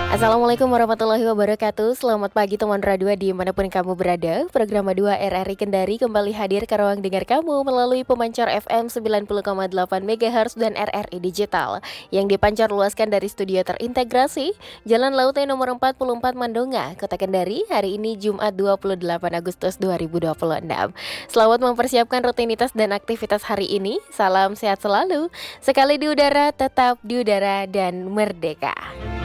Assalamualaikum warahmatullahi wabarakatuh. Selamat pagi teman Radio dimanapun kamu berada. Program 2 RRI Kendari kembali hadir ke ruang dengar kamu melalui pemancar FM 90,8 MHz dan RRI Digital yang dipancar luaskan dari studio terintegrasi Jalan Lautnya nomor 44 Mandonga, Kota Kendari. Hari ini Jumat 28 Agustus 2026. Selamat mempersiapkan rutinitas dan aktivitas hari ini. Salam sehat selalu. Sekali di udara, tetap di udara dan merdeka.